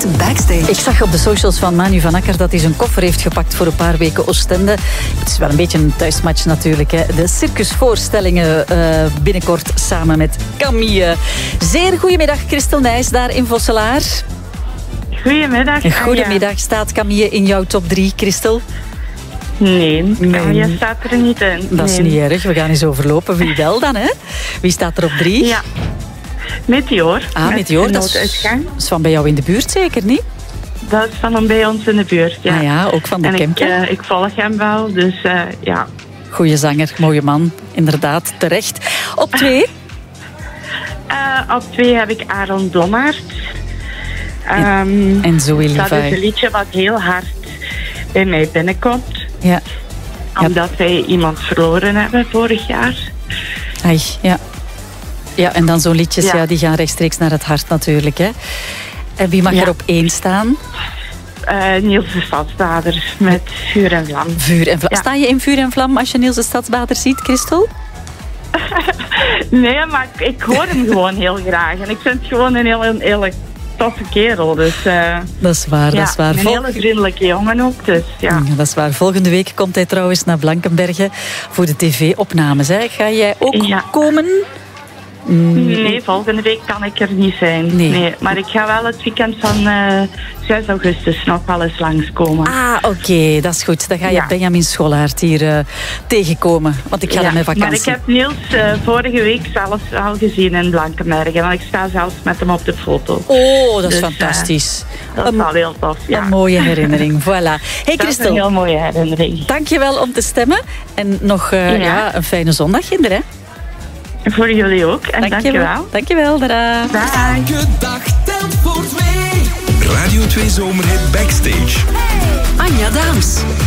Backstage. Ik zag op de socials van Manu van Akker dat hij zijn koffer heeft gepakt voor een paar weken Oostende. Het is wel een beetje een thuismatch natuurlijk. Hè. De circusvoorstellingen binnenkort samen met Camille. Zeer goedemiddag, Christel Nijs daar in Vosselaar. Goedemiddag. Goedemiddag. Staat Camille in jouw top 3, Christel? Nee, Camille staat er niet in. Dat is niet erg. We gaan eens overlopen. Wie wel dan, hè? Wie staat er op 3? Ja. Meteor. Meteor. Dat is van bij jou in de buurt zeker, niet? Dat is van bij ons in de buurt, ja. Ah ja, ook van de camping. Ik volg hem wel, dus ja. Goeie zanger, mooie man. Inderdaad, terecht. Op 2? Op 2 heb ik Aaron Blommaert. En Zoe Levi. Dat is een liedje wat heel hard bij mij binnenkomt. Ja. Omdat wij iemand verloren hebben vorig jaar. Ai, ja. Ja, en dan zo'n liedjes, die gaan rechtstreeks naar het hart natuurlijk. Hè. En wie mag er op 1 staan? Niels de Stadsbader met Vuur en Vlam. Vuur en Vlam. Ja. Sta je in Vuur en Vlam als je Niels de Stadsbader ziet, Christel? Nee, maar ik hoor hem gewoon heel graag. En ik vind het gewoon een hele toffe kerel. Dus, dat is waar, dat is waar. Een hele vriendelijke jongen ook. Dus, ja. Dat is waar. Volgende week komt hij trouwens naar Blankenberge voor de tv-opnames. Hè. Ga jij ook komen? Nee, volgende week kan ik er niet zijn. Nee. Maar ik ga wel het weekend van 6 augustus nog wel eens langskomen. Ah, oké, dat is goed. Dan ga je Benjamin Scholaert hier tegenkomen. Want ik ga dan met vakantie. Maar ik heb Niels vorige week zelfs al gezien in Blankenberge. Want ik sta zelfs met hem op de foto. Oh, dat is fantastisch. Dat is wel heel tof. Ja. Een mooie herinnering, voilà. Hey dat Christel, is een heel mooie herinnering. Dankjewel om te stemmen. En nog een fijne zondag, Ginder, hè? Voor jullie ook. En dankjewel. Dankjewel, dada. Elke dag telt voor 2. Radio 2 Zomerhit Backstage. Anja Daams.